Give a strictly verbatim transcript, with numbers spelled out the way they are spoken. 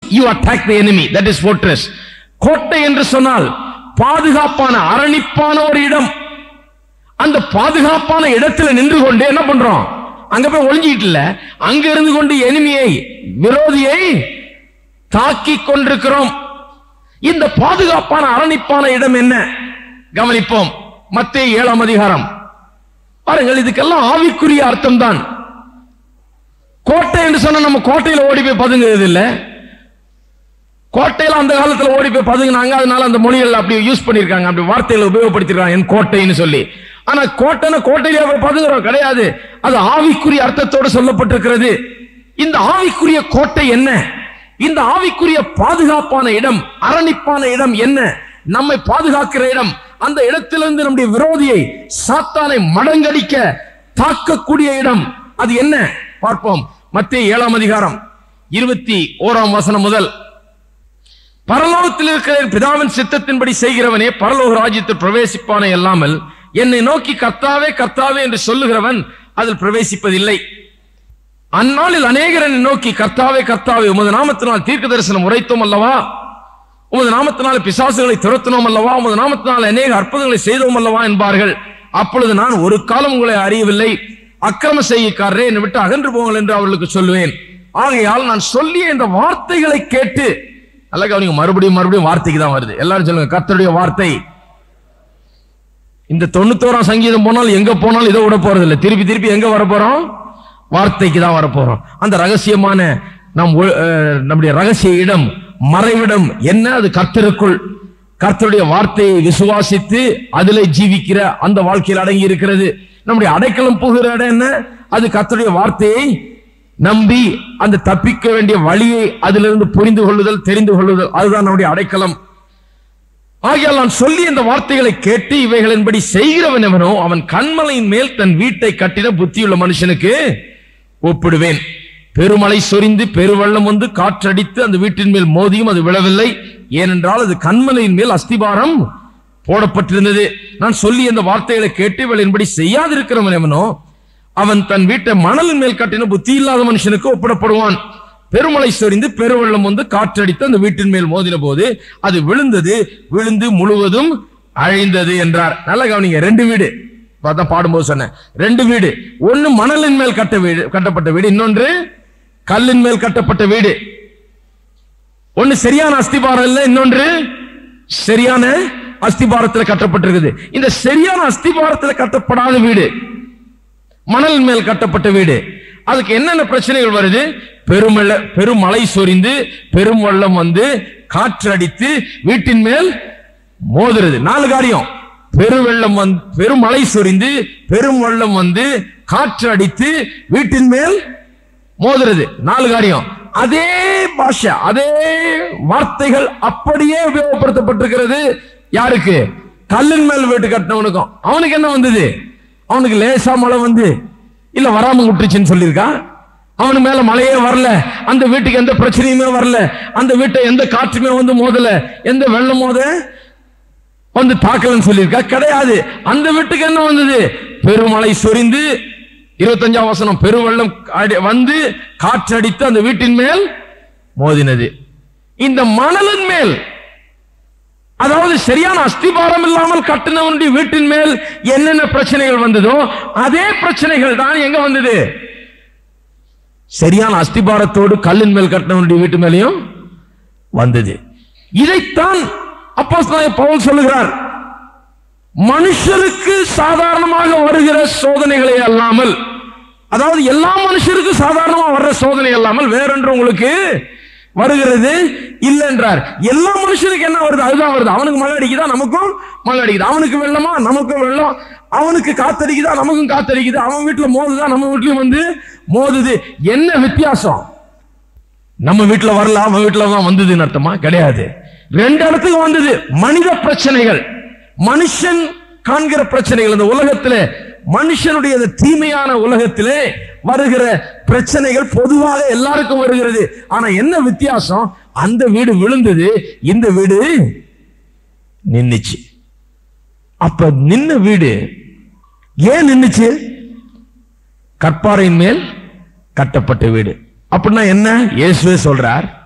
you attack the enemy. That is fortress. கோட்டை என்று சொன்னால் பாதுகாப்பான அரணிப்பான ஒரு இடம். அந்த பாதுகாப்பான இடத்துல நின்று கொண்டு என்ன பண்றோம்? அங்க போய் ஒளிஞ்சிட்டு இல்ல, அங்க இருந்து கொண்டு எனிமியை, விரோதியை தாக்கி கொண்டிருக்கிறோம். இந்த பாதுகாப்பான அரணிப்பான இடம் என்ன? கவனிப்போம். மத்தேயு ஏழாம் அதிகாரம் பாருங்கள். இதுக்கெல்லாம் ஆவிக்குரிய அர்த்தம் தான். கோட்டை என்று சொன்னா நம்ம கோட்டையில ஓடி போய் பதுங்குறது இல்ல. கோட்டையில அந்த காலத்துல ஓடி போய் பதுங்கினாங்க, அதனால அந்த மொழிகள் அப்படி யூஸ் பண்ணிருக்காங்க, அப்படி வார்த்தைகளை உபயோகப்படுத்திருக்காங்க, என் கோட்டைன்னு சொல்லி. ஆனா கோட்டைன்னு கோட்டையில போய் பதுங்குறோம் கிடையாது. அது ஆவிக்குரிய அர்த்தத்தோடு சொல்லப்பட்டிருக்கிறது. இந்த ஆவிக்குரிய கோட்டை என்ன? இந்த ஆவிக்குரிய பாதுகாப்பான இடம், அரணிப்பான இடம் என்ன? நம்மை பாதுகாக்கிற இடம். அந்த இடத்திலிருந்து நம்முடைய விரோதியை, சாத்தானை மடங்கடிக்க தாக்கக்கூடிய இடம் அது என்ன பார்ப்போம். மத்தேயு ஏழாம் அதிகாரம் இருபத்தி ஓராம் வசனம் முதல். பரலோகத்தில் இருக்கிற பிதாவின் சித்தத்தின்படி செய்கிறவனே பரலோக ராஜ்யத்தில் பிரவேசிப்பானே அல்லாமல் என்னை நோக்கி கர்த்தாவே கர்த்தாவே என்று சொல்லுகிறவன் அதில் பிரவேசிப்பதில்லை. அந்நாளில் அநேகர் என்னை நோக்கி கர்த்தாவே கர்த்தாவே உமது நாமத்தினால் தீர்க்க தரிசனம் உரைத்தோம் அல்லவா, உமது நாமத்தினால் பிசாசுகளை துரத்தினோம் அல்லவா, உமது நாமத்தினால் அநேக அற்புதங்களை செய்தோம் அல்லவா என்பார்கள். அப்பொழுது நான் ஒரு காலம் உங்களை அறியவில்லை, அக்கிரம செய்யக்காரரே என்னை விட்டு அகன்று போங்கள் என்று அவர்களுக்கு சொல்லுவேன். ஆகையால் நான் சொல்லிய இந்த வார்த்தைகளை கேட்டு, நல்ல கவனிங்க, மறுபடியும் மறுபடியும் வார்த்தைக்கு தான் வருது. எல்லாரும் சொல்லுங்க, கர்த்தருடைய வார்த்தை. இந்த தொண்ணூத்தோராம் சங்கீதம் போனால் எங்க போனாலும் இதை விட போறது இல்லை. திருப்பி திருப்பி எங்க வர போறோம்? வார்த்தைக்கு தான் வர போறோம். அந்த ரகசியமான நம் நம்முடைய ரகசிய இடம், மறைவிடம் என்ன? அது கர்த்தருக்குள். கர்த்தருடைய வார்த்தையை விசுவாசித்து அதிலே ஜீவிக்கிற அந்த வாழ்க்கையில் அடங்கி இருக்கிறது. நம்முடைய அடைக்கலம் போகிற இடம் என்ன? அது கர்த்தருடைய வார்த்தையை நம்பி அந்த தப்பிக்க வேண்டிய வழியை அதிலிருந்து புரிந்து கொள்ளுதல், தெரிந்து கொள்ளுதல், அதுதான் நம்முடைய அடைக்கலம். ஆகையால் நான் சொல்லி இந்த வார்த்தைகளை கேட்டு இவைகளின்படி செய்கிறவன் எவனோ அவன் கன்மலையின் மேல் தன் வீட்டை கட்டின புத்தியுள்ள மனுஷனுக்கு ஒப்பிடுவேன். பெருமழை சொரிந்து பெருவெள்ளம் வந்து காற்றடித்து அந்த வீட்டின் மேல் மோதியும் அது விழவில்லை, ஏனென்றால் அது கன்மலையின் மேல் அஸ்திபாரம் போடப்பட்டிருந்தது. நான் சொல்லி இந்த வார்த்தைகளை கேட்டு இவளின்படி செய்யாதிருக்கிறவன் எவனோ அவன் தன் வீட்டை மணலின் மேல் கட்டின புத்தி இல்லாத மனுஷனுக்கு ஒப்பிடப்படுவான். பெருமழை சொரிந்து பெருவெள்ளம் வந்து காற்றடித்து அந்த வீட்டின் மேல் மோதின போது அது விழுந்தது, விழுந்து முழுவதும் அழிந்தது என்றார். நல்ல கவனிங்க, ரெண்டு வீடு பார்த்தா பாடும்போது சொன்னேன். ரெண்டு வீடு, ஒன்னு மணலின் மேல் கட்ட வீடு, கட்டப்பட்ட வீடு, இன்னொன்று கல்லின் மேல் கட்டப்பட்ட வீடு. ஒன்னு சரியான அஸ்திபாரம் இல்லை, இன்னொன்று சரியான அஸ்திபாரத்தில் கட்டப்பட்டிருக்குது. இந்த சரியான அஸ்திபாரத்தில் கட்டப்படாத வீடு, மணல் மேல் கட்டப்பட்ட வீடு, அதுக்கு என்னென்ன பிரச்சனைகள் வருது? பெருமழை பெருமழை சொரிந்து பெரும் வெள்ளம் வந்து காற்றடித்து வீட்டின் மேல் மோதுறது. நாலு காரியம். பெருவெள்ளம் வந்து பெருமழை சொரிந்து பெரும் வெள்ளம் வந்து காற்று அடித்து வீட்டின் மேல் மோதுறது. நாலு காரியம். அதே பாஷை, அதே வார்த்தைகள் அப்படியே உபயோகப்படுத்தப்பட்டிருக்கிறது. யாருக்கு? கல்லின் மேல் வீட்டு கட்டினவனுக்கும். அவனுக்கு என்ன வந்தது? அவனுக்கு லேசா மழை வந்து இல்ல வராம விட்டுச்சுன்னு சொல்லியிருக்கா. அவனு மேல மழையே வரல, அந்த வீட்டுக்கு எந்த பிரச்சனையுமே வரல, அந்த வீட்டை எந்த காற்றுமே வந்து மோதல, எந்த வெள்ளம் மோத வந்து தாக்கலன்னு சொல்லியிருக்கா. கிடையாது. அந்த வீட்டுக்கு என்ன வந்தது? பெருமழை சொரிந்து, இருபத்தஞ்சாம் வசனம், பெருவெள்ளம் வந்து காற்றடித்து அந்த வீட்டின் மேல் மோதினது. இந்த மணலின் மேல், அதாவது சரியான அஸ்திபாரம் இல்லாமல் கட்டினவனுடைய வீட்டின் மேல் என்னென்ன பிரச்சனைகள் வந்ததோ அதே பிரச்சனைகள் தான் எங்க வந்தது? சரியான அஸ்திபாரத்தோடு கல்லின் மேல் கட்டினவனுடைய வீட்டு மேலையும் வந்தது. இதைத்தான் அப்போஸ்தலனாகிய பவுல் சொல்லுகிறார். மனுஷருக்கு சாதாரணமாக வருகிற சோதனைகளை அல்லாமல், அதாவது எல்லா மனுஷருக்கும் சாதாரணமாக வர்ற சோதனை அல்லாமல் வேறொன்று உங்களுக்கு வருகிறது இல்லை என்றார். எல்லா மனுஷனுக்கு என்ன வருது? அதுதான் வருது. அவனுக்கு மழை அடிக்குதா, நமக்கும் மழை அடிக்குது. அவனுக்கு வெள்ளமா, நமக்கும் வெள்ளம். அவனுக்கு காத்தடிக்குதா, நமக்கும் காத்தடிக்குது. அவன் வீட்டுல மோதுதா, நம்ம வீட்லயும் வந்து மோதுது. என்ன வித்தியாசம்? நம்ம வீட்டுல வரல, அவன் வீட்டுல தான் வந்ததுன்னு அர்த்தமா? கிடையாது. ரெண்டு இடத்துக்கு வந்தது. மனித பிரச்சனைகள், மனுஷன் காண்கிற பிரச்சனைகள். இந்த உலகத்திலே, மனுஷனுடைய தீமையான உலகத்திலே வருகிற பிரச்சனைகள் பொதுவாக எல்லாருக்கும் வருகிறது. ஆனா என்ன வித்தியாசம்? அந்த வீடு விழுந்தது, இந்த வீடு நின்னுச்சு. அப்ப நின்ன வீடு ஏன் நின்னுச்சு? கற்பாறையின் மேல் கட்டப்பட்ட வீடு. அப்படின்னா என்ன? இயேசுவே சொல்றார்,